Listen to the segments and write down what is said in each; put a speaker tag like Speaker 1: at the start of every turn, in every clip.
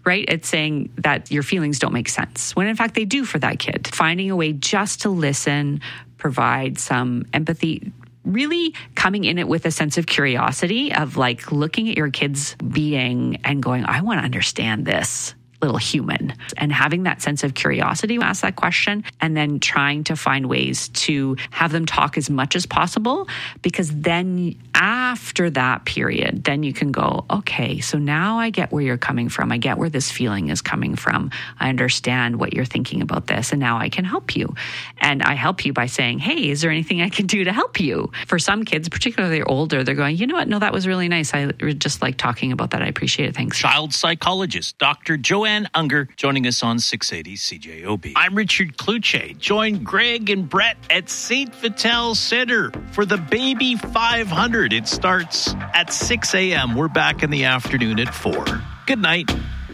Speaker 1: right? It's saying that your feelings don't make sense, when in fact they do for that kid. Finding a way just to listen, provide some empathy, really coming in it with a sense of curiosity of like looking at your kid's being and going, I want to understand this little human, and having that sense of curiosity to ask that question, and then trying to find ways to have them talk as much as possible, because then after that period, then you can go, okay, so now I get where you're coming from. I get where this feeling is coming from. I understand what you're thinking about this, and now I can help you. And I help you by saying, hey, is there anything I can do to help you? For some kids, particularly older, they're going, you know what? No, that was really nice. I just like talking about that. I appreciate it. Thanks.
Speaker 2: Child psychologist, Dr. Joanne Unger, joining us on 680 CJOB. I'm Richard Kluche. Join Greg and Brett at St. Vital Center for the Baby 500. It starts at 6 a.m. We're back in the afternoon at 4. Good night.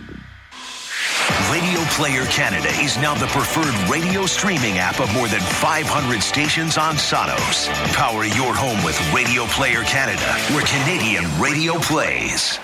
Speaker 3: Radio Player Canada is now the preferred radio streaming app of more than 500 stations on Sonos. Power your home with Radio Player Canada, where Canadian radio plays.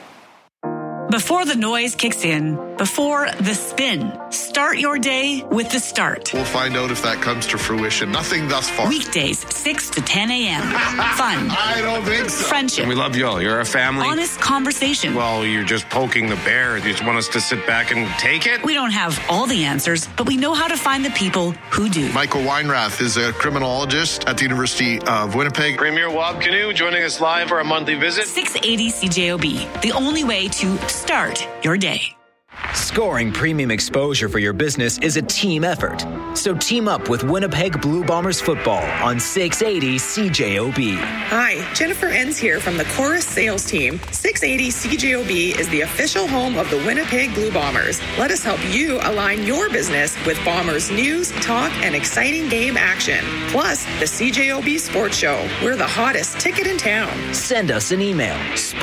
Speaker 4: Before the noise kicks in, before the spin, start your day with The Start.
Speaker 5: We'll find out if that comes to fruition. Nothing thus far.
Speaker 4: Weekdays, 6 to 10 a.m. Fun.
Speaker 5: I don't think so.
Speaker 4: Friendship.
Speaker 6: We love you all. You're a family.
Speaker 4: Honest conversation.
Speaker 6: Well, you're just poking the bear. You just want us to sit back and take it?
Speaker 4: We don't have all the answers, but we know how to find the people who do.
Speaker 5: Michael Weinrath is a criminologist at the University of Winnipeg.
Speaker 6: Premier Wob Canoe joining us live for a monthly visit.
Speaker 4: 680 CJOB, the only way to start your day.
Speaker 7: Scoring premium exposure for your business is a team effort. So team up with Winnipeg Blue Bombers football on 680 CJOB.
Speaker 8: Hi, Jennifer Enns here from the Chorus sales team. 680 CJOB is the official home of the Winnipeg Blue Bombers. Let us help you align your business with Bombers news, talk, and exciting game action. Plus, the CJOB Sports Show. We're the hottest ticket in town.
Speaker 7: Send us an email,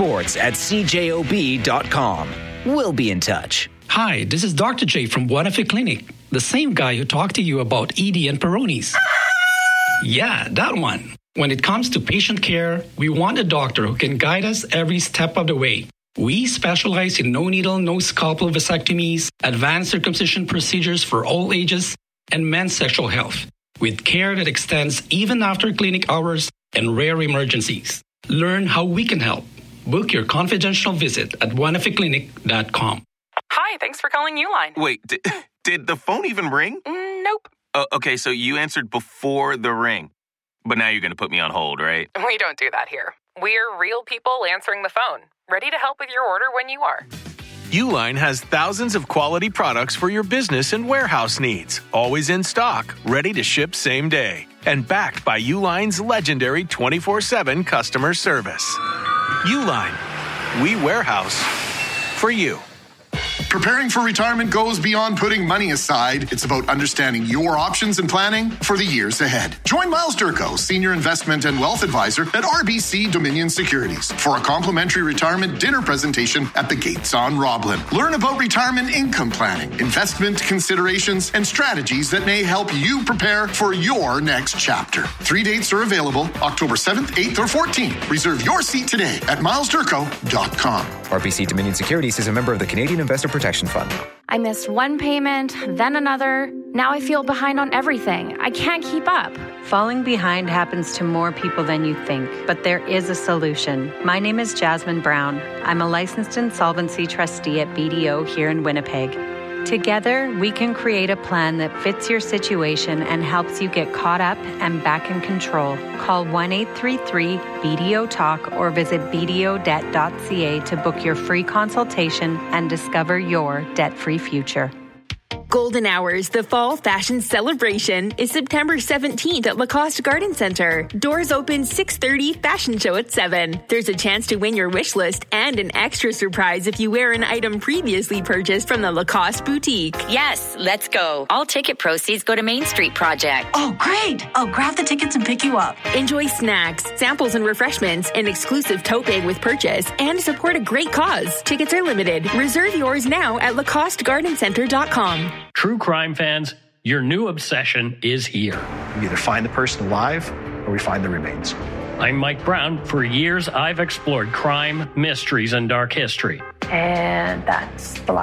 Speaker 7: sports@cjob.com. We'll be in touch.
Speaker 9: Hi, this is Dr. J from Guadalupe Clinic, the same guy who talked to you about ED and Peyronie's. Yeah, that one. When it comes to patient care, we want a doctor who can guide us every step of the way. We specialize in no needle, no scalpel vasectomies, advanced circumcision procedures for all ages, and men's sexual health, with care that extends even after clinic hours and rare emergencies. Learn how we can help. Book your confidential visit at guadalupe.clinic.com.
Speaker 10: Hi, thanks for calling Uline.
Speaker 11: Wait, did the phone even ring?
Speaker 10: Nope.
Speaker 11: Okay, so you answered before the ring. But now you're going to put me on hold, right?
Speaker 10: We don't do that here. We're real people answering the phone, ready to help with your order when you are.
Speaker 12: Uline has thousands of quality products for your business and warehouse needs. Always in stock, ready to ship same day. And backed by Uline's legendary 24/7 customer service. Uline. We warehouse for you.
Speaker 5: Preparing for retirement goes beyond putting money aside. It's about understanding your options and planning for the years ahead. Join Miles Durko, Senior Investment and Wealth Advisor at RBC Dominion Securities, for a complimentary retirement dinner presentation at the Gates on Roblin. Learn about retirement income planning, investment considerations, and strategies that may help you prepare for your next chapter. 3 dates are available, October 7th, 8th, or 14th. Reserve your seat today at milesdurko.com.
Speaker 13: RBC Dominion Securities is a member of the Canadian Investor Protection Fund.
Speaker 14: I missed one payment, then another. Now I feel behind on everything. I can't keep up.
Speaker 15: Falling behind happens to more people than you think, but there is a solution. My name is Jasmine Brown. I'm a licensed insolvency trustee at BDO here in Winnipeg. Together, we can create a plan that fits your situation and helps you get caught up and back in control. Call 1-833-BDO-TALK or visit bdodebt.ca to book your free consultation and discover your debt-free future.
Speaker 16: Golden Hours, the fall fashion celebration, is September 17th at Lacoste Garden Center. Doors open 6:30, fashion show at 7. There's a chance to win your wish list and an extra surprise if you wear an item previously purchased from the Lacoste boutique.
Speaker 17: Yes, let's go. All ticket proceeds go to Main Street Project.
Speaker 16: Oh, great. I'll grab the tickets and pick you up. Enjoy snacks, samples and refreshments, an exclusive tote bag with purchase, and support a great cause. Tickets are limited. Reserve yours now at LacosteGardenCenter.com.
Speaker 18: True crime fans, your new obsession is here.
Speaker 19: We either find the person alive or we find the remains.
Speaker 18: I'm Mike Brown. For years, I've explored crime, mysteries, and dark history.
Speaker 20: And that's the last.